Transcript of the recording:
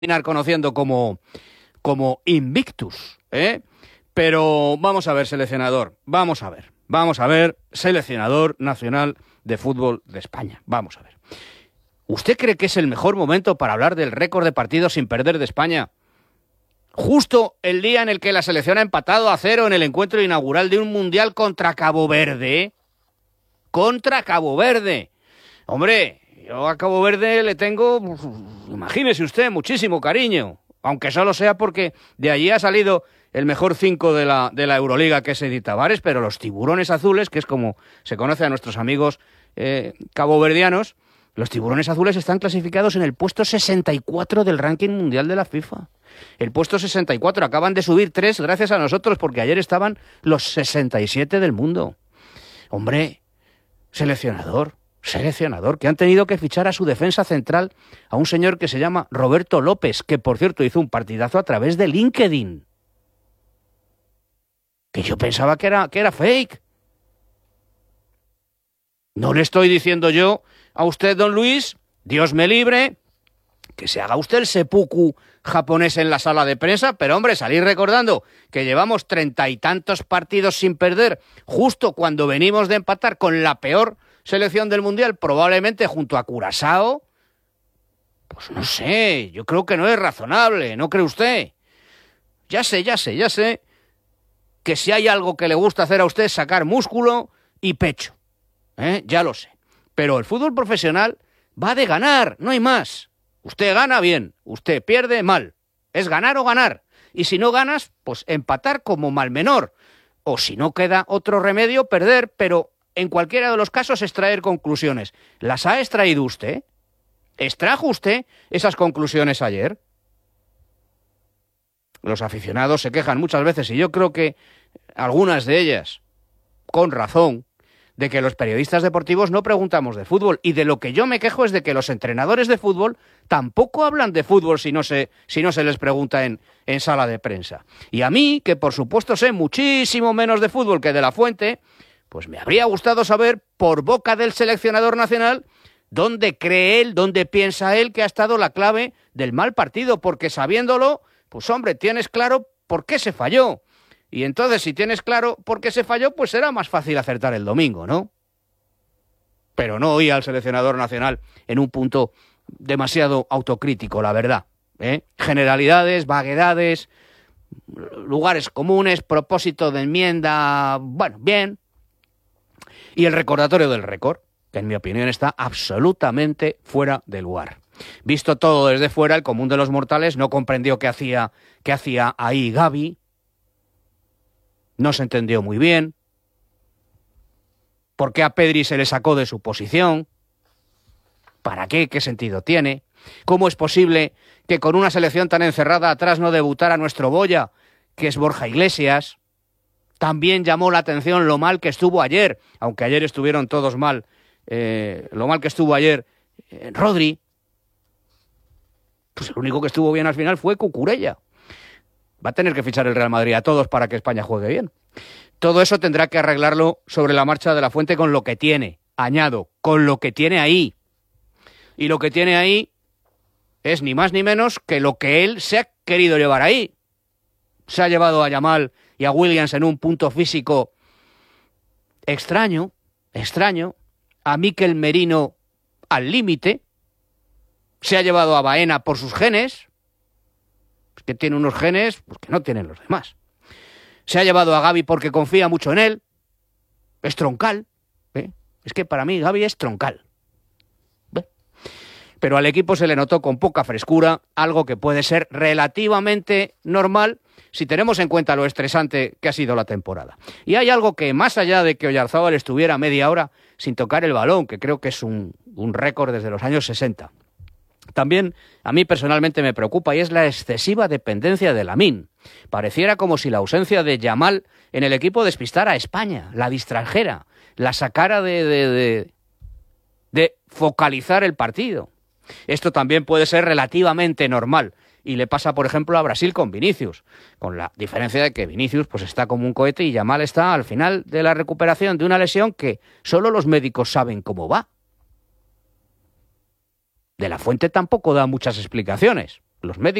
conociendo como Invictus, ¿eh? Pero vamos a ver, seleccionador, vamos a ver, seleccionador nacional de fútbol de España, vamos a ver. ¿Usted cree que es el mejor momento para hablar del récord de partidos sin perder de España? Justo el día en el que la selección ha empatado a 0 en el encuentro inaugural de un mundial contra Cabo Verde. Contra Cabo Verde. Hombre, yo a Cabo Verde le tengo, pues, imagínese usted, muchísimo cariño. Aunque solo sea porque de allí ha salido el mejor 5 de la Euroliga, que es Edith Tavares, pero los tiburones azules, que es como se conoce a nuestros amigos caboverdianos, los tiburones azules están clasificados en el puesto 64 del ranking mundial de la FIFA. El puesto 64, acaban de subir 3 gracias a nosotros, porque ayer estaban los 67 del mundo. Hombre, seleccionador, que han tenido que fichar a su defensa central a un señor que se llama Roberto López, que por cierto hizo un partidazo a través de LinkedIn. Que yo pensaba que era fake. No le estoy diciendo yo a usted, don Luis, Dios me libre, que se haga usted el seppuku japonés en la sala de prensa, pero hombre, salir recordando que llevamos 30 y tantos partidos sin perder, justo cuando venimos de empatar con la peor selección del Mundial, probablemente junto a Curazao, pues no sé, yo creo que no es razonable, ¿no cree usted? Ya sé que si hay algo que le gusta hacer a usted es sacar músculo y pecho, ya lo sé. Pero el fútbol profesional va de ganar, no hay más. Usted gana bien, usted pierde mal. Es ganar o ganar. Y si no ganas, pues empatar como mal menor. O si no queda otro remedio, perder, pero en cualquiera de los casos extraer conclusiones. ¿Las ha extraído usted? ¿Extrajo usted esas conclusiones ayer? Los aficionados se quejan muchas veces, y yo creo que algunas de ellas, con razón, de que los periodistas deportivos no preguntamos de fútbol, y de lo que yo me quejo es de que los entrenadores de fútbol tampoco hablan de fútbol si no se les pregunta en sala de prensa. Y a mí, que por supuesto sé muchísimo menos de fútbol que de la fuente, pues me habría gustado saber por boca del seleccionador nacional dónde cree él, dónde piensa él que ha estado la clave del mal partido, porque sabiéndolo, pues hombre, tienes claro por qué se falló. Y entonces, si tienes claro por qué se falló, pues será más fácil acertar el domingo, ¿no? Pero no oí al seleccionador nacional en un punto demasiado autocrítico, la verdad, ¿eh? Generalidades, vaguedades, lugares comunes, propósito de enmienda, bueno, bien. Y el recordatorio del récord, que en mi opinión está absolutamente fuera de lugar. Visto todo desde fuera, el común de los mortales no comprendió qué hacía ahí Gavi. No se entendió muy bien por qué a Pedri se le sacó de su posición, para qué sentido tiene, cómo es posible que con una selección tan encerrada atrás no debutara nuestro boya, que es Borja Iglesias. También llamó la atención lo mal que estuvo ayer, aunque ayer estuvieron todos mal, lo mal que estuvo ayer Rodri. Pues el único que estuvo bien al final fue Cucurella. Va a tener que fichar el Real Madrid a todos para que España juegue bien. Todo eso tendrá que arreglarlo sobre la marcha de la Fuente con lo que tiene. Añado, con lo que tiene ahí. Y lo que tiene ahí es ni más ni menos que lo que él se ha querido llevar ahí. Se ha llevado a Yamal y a Williams en un punto físico extraño, a Mikel Merino al límite. Se ha llevado a Baena por sus genes, que tiene unos genes pues, que no tienen los demás. Se ha llevado a Gavi porque confía mucho en él. Es troncal. Es que para mí Gavi es troncal. Pero al equipo se le notó con poca frescura, algo que puede ser relativamente normal si tenemos en cuenta lo estresante que ha sido la temporada. Y hay algo que, más allá de que Oyarzábal estuviera media hora sin tocar el balón, que creo que es un récord desde los años 60, también a mí personalmente me preocupa, y es la excesiva dependencia de Lamine. Pareciera como si la ausencia de Yamal en el equipo despistara a España, la distrajera, la sacara de focalizar el partido. Esto también puede ser relativamente normal, y le pasa, por ejemplo, a Brasil con Vinicius, con la diferencia de que Vinicius pues está como un cohete y Yamal está al final de la recuperación de una lesión que solo los médicos saben cómo va. De la Fuente tampoco da muchas explicaciones. los médicos